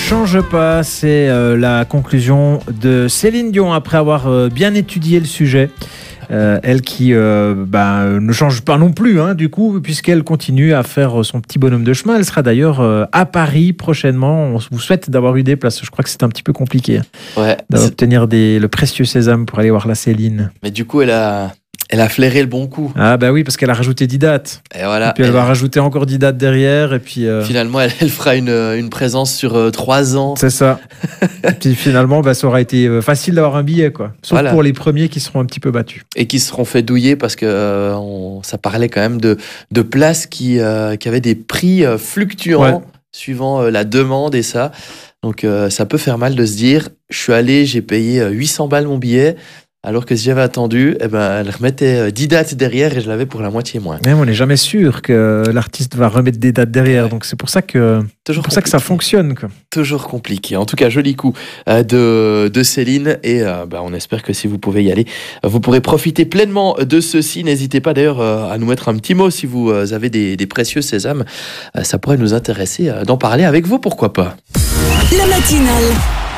change pas, c'est la conclusion de Céline Dion après avoir bien étudié le sujet. Elle qui ne change pas non plus, du coup, puisqu'elle continue à faire son petit bonhomme de chemin. Elle sera d'ailleurs à Paris prochainement. On vous souhaite d'avoir eu des places. Je crois que c'est un petit peu compliqué d'obtenir le précieux sésame pour aller voir la Céline. Mais du coup, elle a flairé le bon coup. Ah bah oui, parce qu'elle a rajouté 10 dates. Et voilà. Et puis elle va rajouter encore 10 dates derrière. Et puis finalement, elle fera une présence sur 3 ans. C'est ça. Et puis finalement, ça aura été facile d'avoir un billet, quoi. Sauf pour les premiers qui seront un petit peu battus. Et qui seront fait douiller parce que ça parlait quand même de places qui avaient des prix fluctuants suivant la demande et ça. Donc ça peut faire mal de se dire, je suis allé, j'ai payé 800 balles mon billet. Alors que si j'avais attendu, elle remettait 10 dates derrière et je l'avais pour la moitié moins. Même on n'est jamais sûr que l'artiste va remettre des dates derrière. Donc c'est pour ça que ça fonctionne, quoi. Toujours compliqué. En tout cas, joli coup de Céline. Et on espère que si vous pouvez y aller, vous pourrez profiter pleinement de ceci. N'hésitez pas d'ailleurs à nous mettre un petit mot si vous avez des précieux sésames. Ça pourrait nous intéresser d'en parler avec vous, pourquoi pas. La matinale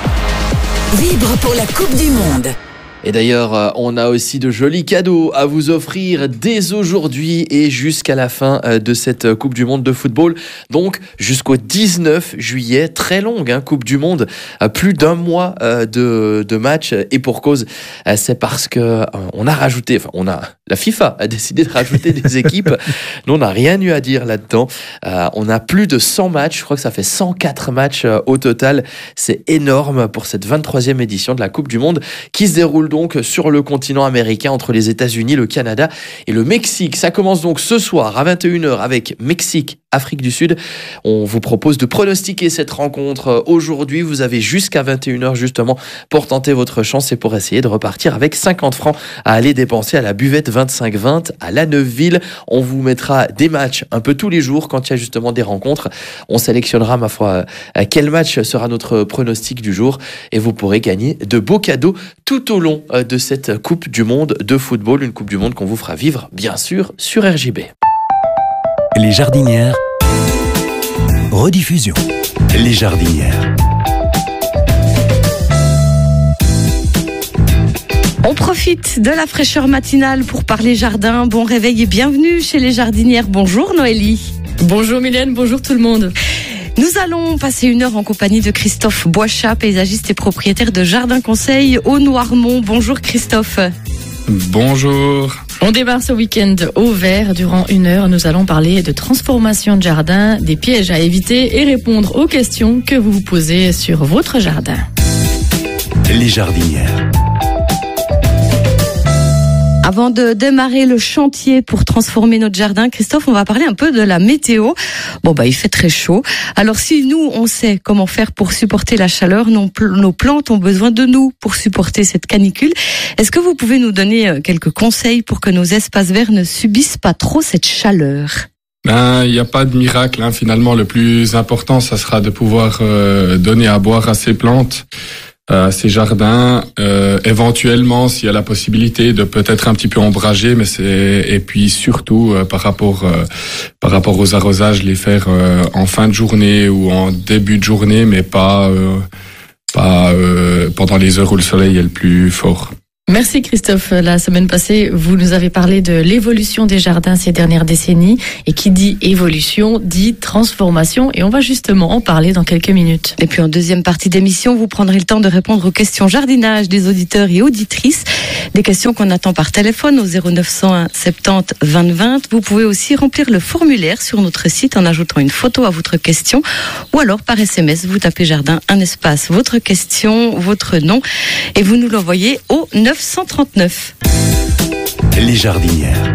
vibre pour la Coupe du Monde. Et d'ailleurs, on a aussi de jolis cadeaux à vous offrir dès aujourd'hui et jusqu'à la fin de cette Coupe du Monde de football. Donc, jusqu'au 19 juillet, très longue Coupe du Monde, plus d'un mois de match. Et pour cause, c'est parce que la FIFA a décidé de rajouter des équipes. Nous, on n'a rien eu à dire là-dedans. On a plus de 100 matchs. Je crois que ça fait 104 matchs au total. C'est énorme pour cette 23e édition de la Coupe du Monde qui se déroule donc sur le continent américain entre les États-Unis, le Canada et le Mexique. Ça commence donc ce soir à 21h avec Mexique, Afrique du Sud. On vous propose de pronostiquer cette rencontre aujourd'hui. Vous avez jusqu'à 21h justement pour tenter votre chance et pour essayer de repartir avec 50 francs à aller dépenser à la buvette 25-20 à La Neuveville. On vous mettra des matchs un peu tous les jours quand il y a justement des rencontres. On sélectionnera, ma foi, quel match sera notre pronostic du jour et vous pourrez gagner de beaux cadeaux tout au long de cette Coupe du Monde de football. Une Coupe du Monde qu'on vous fera vivre, bien sûr, sur RJB. Les Jardinières. Rediffusion. Les Jardinières. On profite de la fraîcheur matinale pour parler jardin. Bon réveil et bienvenue chez les Jardinières. Bonjour Noélie. Bonjour Mylène, bonjour tout le monde. Nous allons passer une heure en compagnie de Christophe Boichat, paysagiste et propriétaire de Jardin Conseil au Noirmont. Bonjour Christophe. Bonjour. On démarre ce week-end au vert. Durant une heure, nous allons parler de transformation de jardin, des pièges à éviter et répondre aux questions que vous vous posez sur votre jardin. Les Jardinières. Avant de démarrer le chantier pour transformer notre jardin, Christophe, on va parler un peu de la météo. Il fait très chaud. Alors si nous, on sait comment faire pour supporter la chaleur, nos plantes ont besoin de nous pour supporter cette canicule. Est-ce que vous pouvez nous donner quelques conseils pour que nos espaces verts ne subissent pas trop cette chaleur ? Il n'y a pas de miracle, finalement. Le plus important, ça sera de pouvoir donner à boire à ces plantes. Ces jardins, éventuellement s'il y a la possibilité de peut-être un petit peu ombrager, et puis surtout par rapport aux arrosages, les faire en fin de journée ou en début de journée, mais pas pendant les heures où le soleil est le plus fort. Merci Christophe. La semaine passée, vous nous avez parlé de l'évolution des jardins ces dernières décennies. Et qui dit évolution, dit transformation. Et on va justement en parler dans quelques minutes. Et puis en deuxième partie d'émission, vous prendrez le temps de répondre aux questions jardinage des auditeurs et auditrices. Des questions qu'on attend par téléphone au 0901 70 20 20. Vous pouvez aussi remplir le formulaire sur notre site en ajoutant une photo à votre question. Ou alors par SMS, vous tapez jardin, un espace, votre question, votre nom. Et vous nous l'envoyez au 939. Les Jardinières.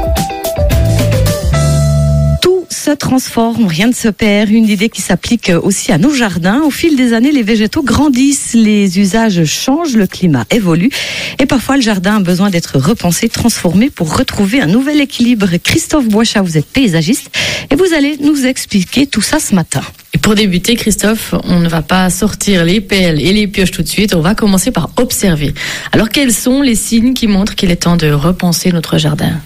Tout se transforme, rien ne se perd. Une idée qui s'applique aussi à nos jardins. Au fil des années, les végétaux grandissent, les usages changent, le climat évolue. Et parfois, le jardin a besoin d'être repensé, transformé pour retrouver un nouvel équilibre. Christophe Boichat, vous êtes paysagiste et vous allez nous expliquer tout ça ce matin. Et pour débuter, Christophe, on ne va pas sortir les pelles et les pioches tout de suite. On va commencer par observer. Alors, quels sont les signes qui montrent qu'il est temps de repenser notre jardin ?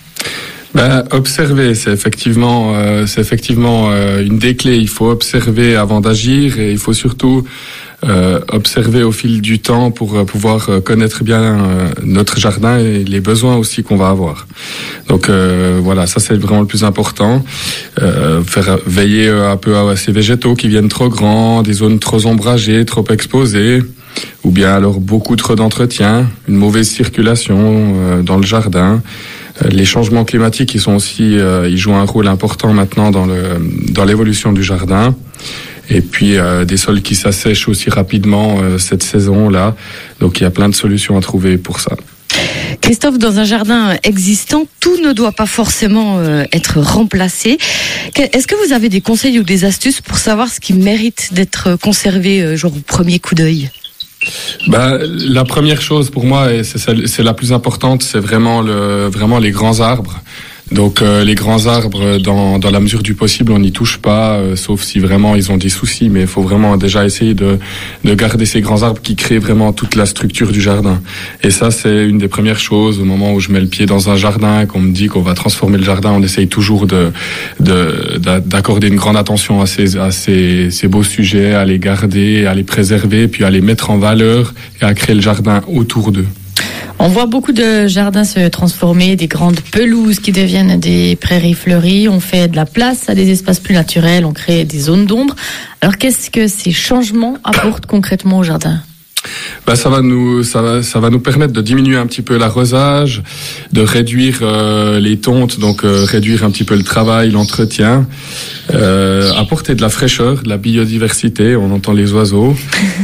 Observer, c'est effectivement une des clés. Il faut observer avant d'agir et il faut surtout observer au fil du temps pour pouvoir connaître bien notre jardin et les besoins aussi qu'on va avoir. Donc voilà, ça c'est vraiment le plus important. Faire veiller un peu à ces végétaux qui viennent trop grands, des zones trop ombragées, trop exposées, ou bien alors beaucoup trop d'entretien, une mauvaise circulation dans le jardin. Les changements climatiques, ils jouent un rôle important maintenant dans l'évolution du jardin. Et puis des sols qui s'assèchent aussi rapidement cette saison-là. Donc il y a plein de solutions à trouver pour ça. Christophe, dans un jardin existant, tout ne doit pas forcément être remplacé. Est-ce que vous avez des conseils ou des astuces pour savoir ce qui mérite d'être conservé, genre au premier coup d'œil ? La première chose pour moi, et c'est la plus importante, c'est vraiment les grands arbres. Donc les grands arbres, dans la mesure du possible, on n'y touche pas, sauf si vraiment ils ont des soucis. Mais il faut vraiment déjà essayer de garder ces grands arbres qui créent vraiment toute la structure du jardin. Et ça, c'est une des premières choses. Au moment où je mets le pied dans un jardin, qu'on me dit qu'on va transformer le jardin, on essaye toujours d'accorder une grande attention à ces beaux sujets, à les garder, à les préserver, puis à les mettre en valeur et à créer le jardin autour d'eux. On voit beaucoup de jardins se transformer, des grandes pelouses qui deviennent des prairies fleuries. On fait de la place à des espaces plus naturels, on crée des zones d'ombre. Alors qu'est-ce que ces changements apportent concrètement au jardin ? Ça va nous permettre de diminuer un petit peu l'arrosage, de réduire les tontes, donc réduire un petit peu le travail, l'entretien, apporter de la fraîcheur, de la biodiversité, on entend les oiseaux,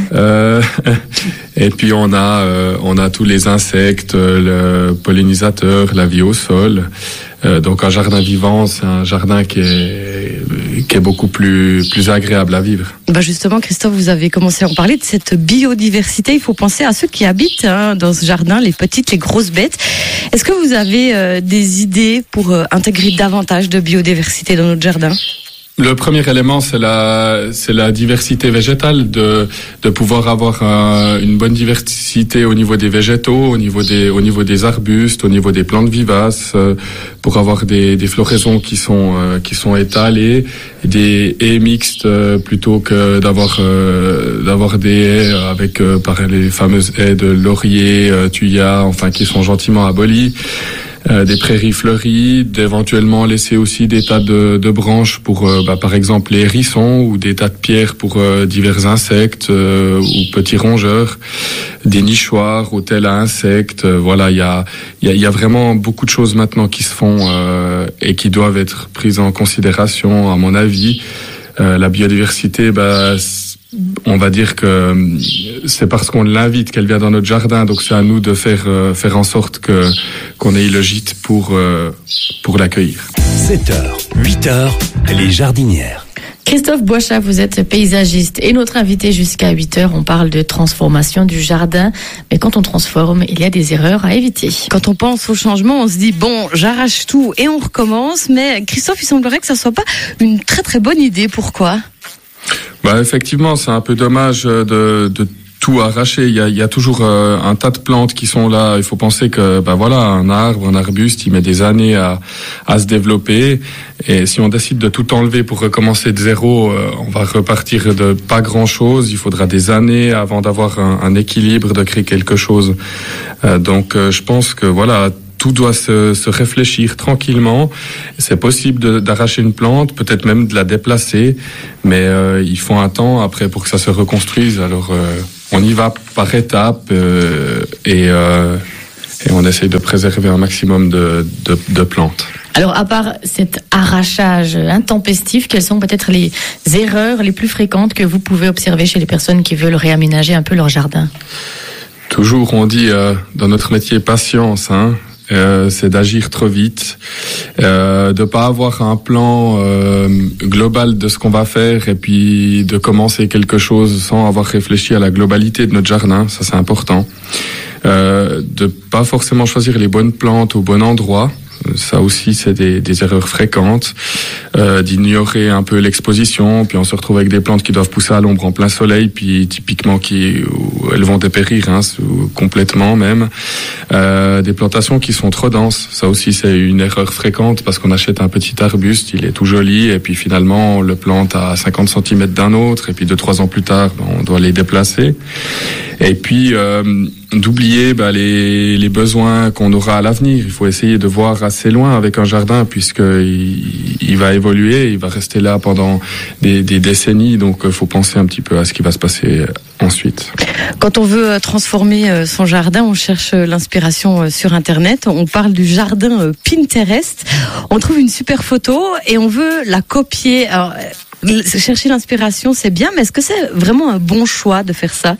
et puis on a tous les insectes, le pollinisateur, la vie au sol. Donc un jardin vivant, c'est un jardin qui est beaucoup plus agréable à vivre. Justement, Christophe, vous avez commencé à en parler de cette biodiversité. Il faut penser à ceux qui habitent dans ce jardin, les petites, les grosses bêtes. Est-ce que vous avez des idées pour intégrer davantage de biodiversité dans notre jardin ? Le premier élément, c'est la diversité végétale, de pouvoir avoir une bonne diversité au niveau des végétaux, au niveau des arbustes, au niveau des plantes vivaces, pour avoir des floraisons qui sont étalées, des haies mixtes plutôt que d'avoir des haies avec les fameuses haies de laurier, thuya, qui sont gentiment abolies. Des prairies fleuries, d'éventuellement laisser aussi des tas de branches pour, par exemple, les hérissons, ou des tas de pierres pour divers insectes ou petits rongeurs, des nichoirs, hôtels à insectes. Voilà, il y a vraiment beaucoup de choses maintenant qui se font et qui doivent être prises en considération, à mon avis. La biodiversité, on va dire que c'est parce qu'on l'invite qu'elle vient dans notre jardin, donc c'est à nous de faire en sorte qu'on ait le gîte pour l'accueillir. 7h, 8h, les jardinières. Christophe Boichat, vous êtes paysagiste et notre invité jusqu'à 8h. On parle de transformation du jardin, mais quand on transforme, il y a des erreurs à éviter. Quand on pense au changement, on se dit j'arrache tout et on recommence, mais Christophe, il semblerait que ça soit pas une très très bonne idée. Pourquoi ? Effectivement, c'est un peu dommage de tout arracher. Il y a toujours un tas de plantes qui sont là. Il faut penser que un arbre, un arbuste, il met des années à se développer. Et si on décide de tout enlever pour recommencer de zéro, on va repartir de pas grand-chose. Il faudra des années avant d'avoir un équilibre, de créer quelque chose. Donc je pense que tout doit se réfléchir tranquillement. C'est possible d'arracher une plante, peut-être même de la déplacer, mais il faut un temps après pour que ça se reconstruise. Alors on y va par étapes et on essaye de préserver un maximum de plantes. Alors, à part cet arrachage intempestif, quelles sont peut-être les erreurs les plus fréquentes que vous pouvez observer chez les personnes qui veulent réaménager un peu leur jardin ? Toujours, on dit dans notre métier patience, c'est d'agir trop vite, de pas avoir un plan global de ce qu'on va faire et puis de commencer quelque chose sans avoir réfléchi à la globalité de notre jardin, ça c'est important. De pas forcément choisir les bonnes plantes au bon endroit. Ça aussi, c'est des erreurs fréquentes, d'ignorer un peu l'exposition, puis on se retrouve avec des plantes qui doivent pousser à l'ombre en plein soleil, puis typiquement elles vont dépérir, complètement même. Des plantations qui sont trop denses, ça aussi c'est une erreur fréquente parce qu'on achète un petit arbuste, il est tout joli et puis finalement on le plante à 50 cm d'un autre et puis 2-3 ans plus tard on doit les déplacer. Et puis d'oublier les besoins qu'on aura à l'avenir. Il faut essayer de voir assez loin avec un jardin puisqu'il va évoluer, il va rester là pendant des décennies, donc il faut penser un petit peu à ce qui va se passer ensuite. Quand on veut transformer son jardin, on cherche l'inspiration sur Internet. On parle du jardin Pinterest. On trouve une super photo et on veut la copier. Alors, chercher l'inspiration, c'est bien, mais est-ce que c'est vraiment un bon choix de faire ça ?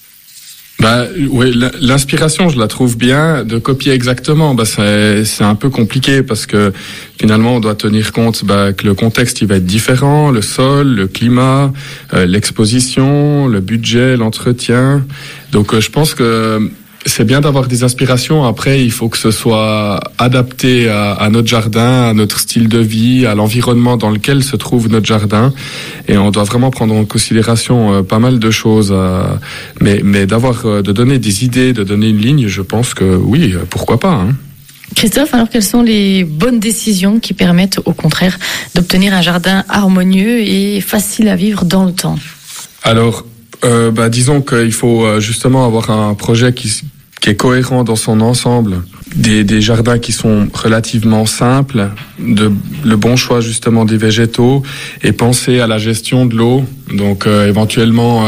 Oui, l'inspiration, je la trouve bien. De copier exactement, c'est un peu compliqué parce que finalement, on doit tenir compte que le contexte il va être différent, le sol, le climat, l'exposition, le budget, l'entretien. Donc, je pense que c'est bien d'avoir des inspirations. Après, il faut que ce soit adapté à notre jardin, à notre style de vie, à l'environnement dans lequel se trouve notre jardin. Et on doit vraiment prendre en considération pas mal de choses. Mais de donner des idées, de donner une ligne, je pense que oui, pourquoi pas. Christophe, alors quelles sont les bonnes décisions qui permettent au contraire d'obtenir un jardin harmonieux et facile à vivre dans le temps ? Alors, disons qu'il faut justement avoir un projet qui est cohérent dans son ensemble, des jardins qui sont relativement simples, le bon choix justement des végétaux et penser à la gestion de l'eau, donc éventuellement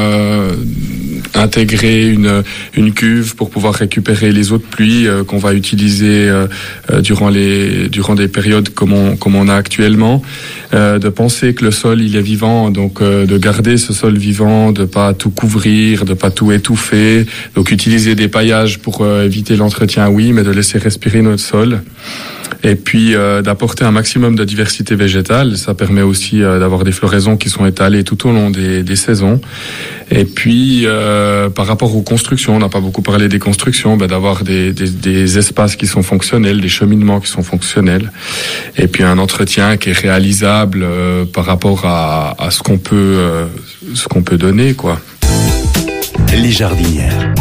intégrer une cuve pour pouvoir récupérer les eaux de pluie qu'on va utiliser durant des périodes comme on a actuellement, de penser que le sol il est vivant, donc de garder ce sol vivant, de pas tout couvrir, de pas tout étouffer, donc utiliser des paillages pour éviter l'entretien, oui, mais de laisser respirer notre sol. Et puis d'apporter un maximum de diversité végétale, ça permet aussi d'avoir des floraisons qui sont étalées tout au long des saisons. Et puis par rapport aux constructions, on n'a pas beaucoup parlé des constructions, d'avoir des espaces qui sont fonctionnels, des cheminements qui sont fonctionnels, et puis un entretien qui est réalisable par rapport à ce qu'on peut donner, quoi. Les jardinières.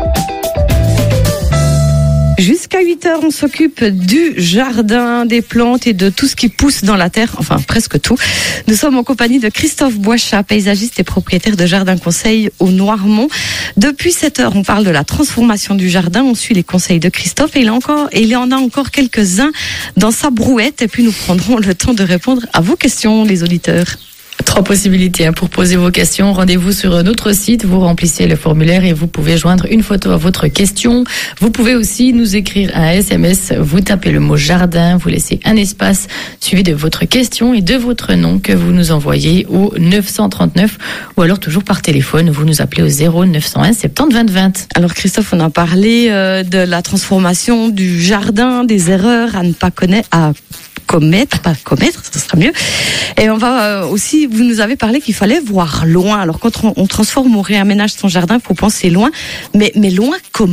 Jusqu'à 8h, on s'occupe du jardin, des plantes et de tout ce qui pousse dans la terre, enfin presque tout. Nous sommes en compagnie de Christophe Boichat, paysagiste et propriétaire de Jardin Conseil au Noirmont. Depuis 7h, on parle de la transformation du jardin, on suit les conseils de Christophe et il y en a encore quelques-uns dans sa brouette et puis nous prendrons le temps de répondre à vos questions, les auditeurs. 3 possibilités pour poser vos questions. Rendez-vous sur notre site, vous remplissez le formulaire et vous pouvez joindre une photo à votre question. Vous pouvez aussi nous écrire un SMS, vous tapez le mot jardin, vous laissez un espace suivi de votre question et de votre nom que vous nous envoyez au 939 ou alors toujours par téléphone, vous nous appelez au 0901 70 20 20. Alors Christophe, on a parlé de la transformation du jardin, des erreurs à ne pas commettre, ce sera mieux. Et on va aussi, vous nous avez parlé qu'il fallait voir loin. Alors quand on transforme ou réaménage son jardin, il faut penser loin. Mais loin comment ?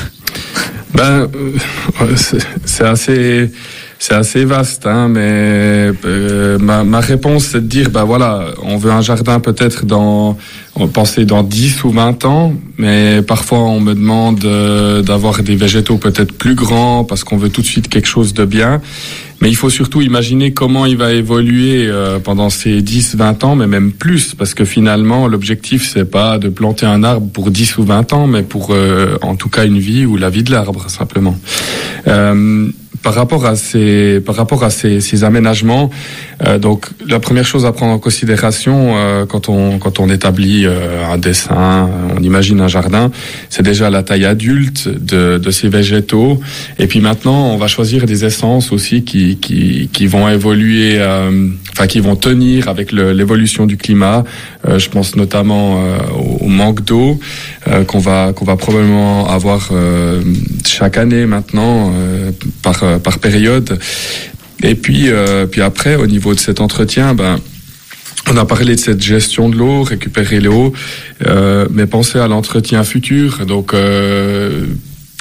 C'est assez vaste, mais ma réponse c'est de dire, on veut un jardin peut-être on pensait dans 10 ou 20 ans, mais parfois on me demande d'avoir des végétaux peut-être plus grands parce qu'on veut tout de suite quelque chose de bien. Mais il faut surtout imaginer comment il va évoluer pendant ces 10-20 ans, mais même plus, parce que finalement, l'objectif, c'est pas de planter un arbre pour 10 ou 20 ans, mais pour en tout cas une vie ou la vie de l'arbre, simplement. Par rapport à ces aménagements, donc la première chose à prendre en considération quand on établit un dessin, on imagine un jardin, c'est déjà la taille adulte de ces végétaux. Et puis maintenant, on va choisir des essences aussi qui vont évoluer, qui vont tenir avec l'évolution du climat. Je pense notamment au manque d'eau qu'on va probablement avoir chaque année maintenant par période. Et puis après, au niveau de cet entretien, on a parlé de cette gestion de l'eau, récupérer l'eau, mais penser à l'entretien futur. Donc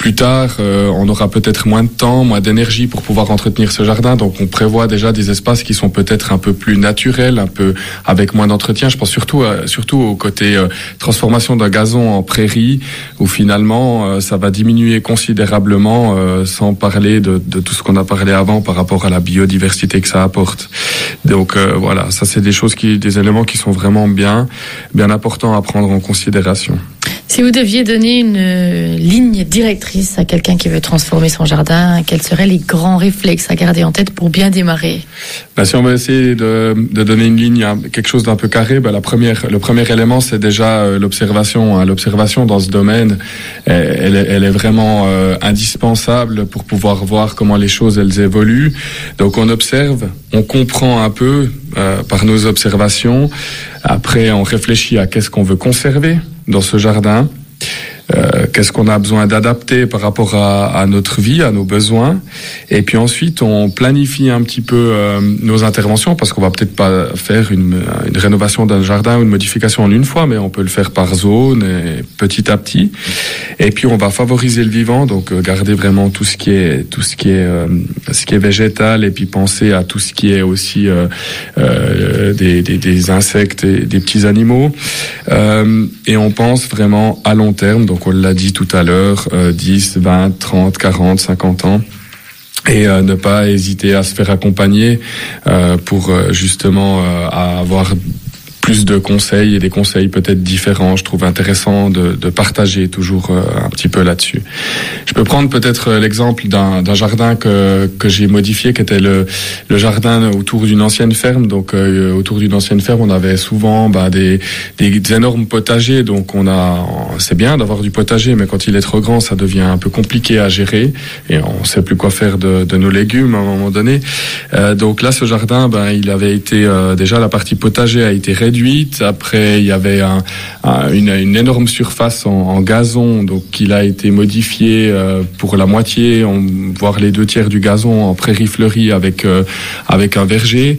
plus tard, on aura peut-être moins de temps, moins d'énergie pour pouvoir entretenir ce jardin. Donc, on prévoit déjà des espaces qui sont peut-être un peu plus naturels, un peu avec moins d'entretien. Je pense surtout au côté transformation d'un gazon en prairie, où finalement, ça va diminuer considérablement, sans parler de tout ce qu'on a parlé avant par rapport à la biodiversité que ça apporte. Donc, voilà, ça c'est des éléments qui sont vraiment bien importants à prendre en considération. Si vous deviez donner une ligne directrice à quelqu'un qui veut transformer son jardin, quels seraient les grands réflexes à garder en tête pour bien démarrer? Si on va essayer de donner une ligne, quelque chose d'un peu carré, le premier élément, c'est déjà l'observation. L'observation dans ce domaine, elle est vraiment indispensable pour pouvoir voir comment les choses elles évoluent. Donc on observe, on comprend un peu par nos observations. Après, on réfléchit à qu'est-ce qu'on veut conserver dans ce jardin, qu'est-ce qu'on a besoin d'adapter par rapport à notre vie, à nos besoins. Et puis ensuite, on planifie un petit peu nos interventions, parce qu'on va peut-être pas faire une rénovation d'un jardin ou une modification en une fois, mais on peut le faire par zone, et petit à petit. Et puis on va favoriser le vivant, donc garder vraiment tout ce qui est végétal, et puis penser à tout ce qui est aussi des insectes et des petits animaux. Et on pense vraiment à long terme, donc on l'a dit tout à l'heure, 10, 20, 30, 40, 50 ans. Et ne pas hésiter à se faire accompagner pour justement avoir plus de conseils, et des conseils peut-être différents. Je trouve intéressant de partager toujours un petit peu là-dessus. Je peux prendre peut-être l'exemple d'un jardin que j'ai modifié, qui était le jardin autour d'une ancienne ferme. Donc autour d'une ancienne ferme, on avait souvent des énormes potagers. Donc c'est bien d'avoir du potager, mais quand il est trop grand, ça devient un peu compliqué à gérer, et on sait plus quoi faire de nos légumes à un moment donné. Donc là, ce jardin, il avait été déjà, la partie potager a été réduite. Après, il y avait une énorme surface en gazon, donc il a été modifié pour la moitié, voire les 2/3 du gazon en prairie fleurie avec un verger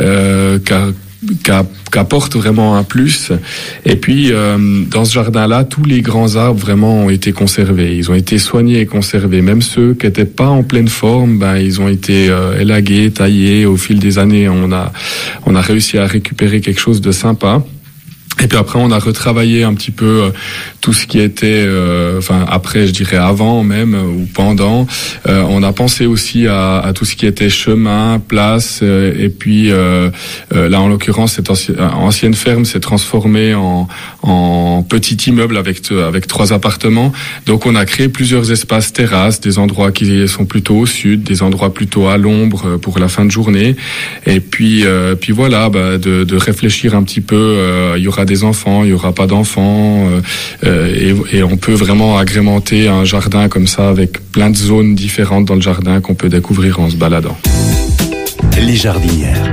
qu'apporte vraiment un plus. Et puis dans ce jardin-là, tous les grands arbres vraiment ont été conservés. Ils ont été soignés et conservés. Même ceux qui n'étaient pas en pleine forme, ils ont été élagués, taillés. Au fil des années, on a réussi à récupérer quelque chose de sympa. Et puis après, on a retravaillé un petit peu tout ce qui était, après, je dirais avant même, ou pendant. On a pensé aussi à tout ce qui était chemin, place, et puis là, en l'occurrence, cette ancienne ferme s'est transformée en petit immeuble avec 3 appartements. Donc, on a créé plusieurs espaces terrasses, des endroits qui sont plutôt au sud, des endroits plutôt à l'ombre pour la fin de journée. Et puis voilà, de réfléchir un petit peu. Il y aura des enfants, il y aura pas d'enfants, et on peut vraiment agrémenter un jardin comme ça avec plein de zones différentes dans le jardin qu'on peut découvrir en se baladant. Les jardinières.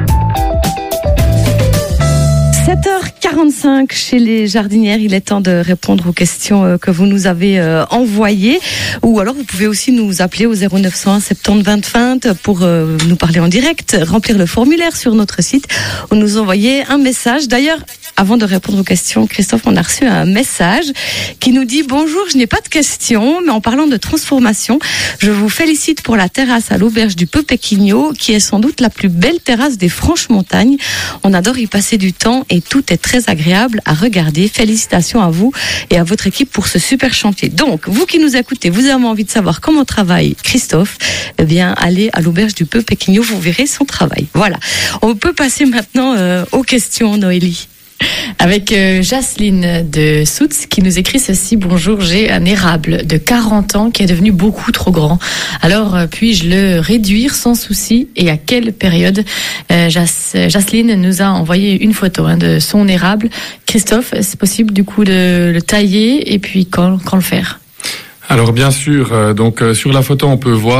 7h45 chez les jardinières, il est temps de répondre aux questions que vous nous avez envoyées, ou alors vous pouvez aussi nous appeler au 0901 70 20 20 pour nous parler en direct, remplir le formulaire sur notre site ou nous envoyer un message. D'ailleurs, avant de répondre aux questions, Christophe, on a reçu un message qui nous dit « Bonjour, je n'ai pas de questions, mais en parlant de transformation, je vous félicite pour la terrasse à l'auberge du Peu-Péquignot, qui est sans doute la plus belle terrasse des Franches-Montagnes. On adore y passer du temps et tout est très agréable à regarder. Félicitations à vous et à votre équipe pour ce super chantier. » Donc, vous qui nous écoutez, vous avez envie de savoir comment travaille Christophe, eh bien, allez à l'auberge du Peu-Péquignot, vous verrez son travail. Voilà. On peut passer maintenant aux questions, Noélie. Avec Jacqueline de Soutz qui nous écrit ceci: bonjour, j'ai un érable de 40 ans qui est devenu beaucoup trop grand. Alors puis-je le réduire sans souci, et à quelle période? Jacqueline nous a envoyé une photo de son érable. Christophe, c'est possible du coup de le tailler, et puis quand le faire? Alors bien sûr, donc sur la photo on peut voir